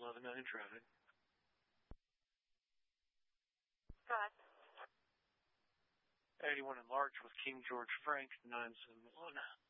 11 traffic. Got 81 enlarged with King George Frank 971.